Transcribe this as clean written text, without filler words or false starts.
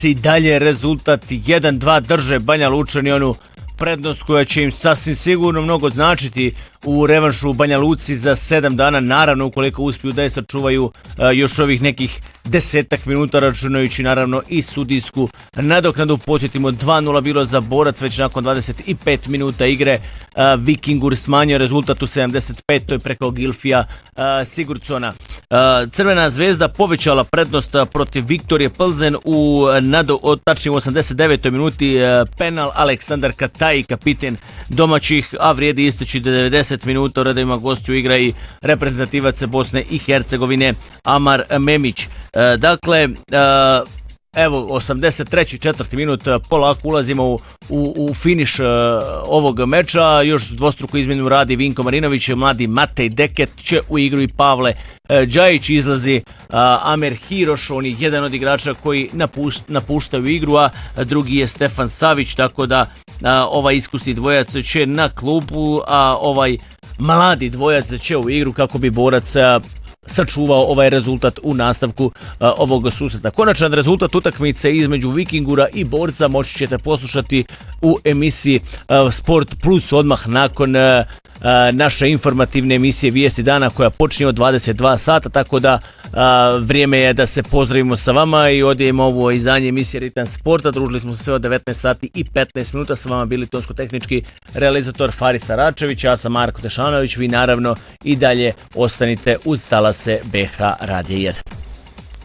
i dalje rezultat 1-2 drže Banja Lučani onu prednost koja će im sasvim sigurno mnogo značiti u revanšu u Banja Luci za 7 dana, naravno ukoliko uspiju da je sačuvaju još ovih nekih 10 minuta, računajući naravno i sudijsku nadoknadu. Podsjetimo, 2-0 bilo za Borac već nakon 25 minuta igre. Vikingur smanjio rezultat u 75. preko Gilfija Sigurdsona. Crvena zvezda povećala prednost protiv Viktorije Plzen tačnije u 89. minuti, penal Aleksandar Kataj, kapiten domaćih, a vrijedi isteći 90 minuta. U redovima gostiju igra i reprezentativac Bosne i Hercegovine Amar Memić. Dakle, evo 83. četvrti minut, polako ulazimo u finiš ovog meča. Još dvostruku izmjenu radi Vinko Marinović, mladi Matej Deket će u igru i Pavle Džajić, izlazi Amer Hiroš, on je jedan od igrača koji napuštaju igru, a drugi je Stefan Savić, tako da ovaj iskusni dvojac će na klupu, a ovaj mladi dvojac će u igru kako bi Borac sačuvao ovaj rezultat u nastavku ovog susreta. Konačan rezultat utakmice između Vikingura i Borca moći ćete poslušati u emisiji Sport Plus odmah nakon naše informativne emisije Vijesti dana koja počinje od 22 sata, tako da vrijeme je da se pozdravimo sa vama i odjemo ovo izdanje emisije Ritam Sporta. Družili smo se sve od 19 sati i 15 minuta, sa vama bili tonsko-tehnički realizator Faris Aračević, ja sam Marko Tešanović, vi naravno i dalje ostanite uz talase BH Radija 1.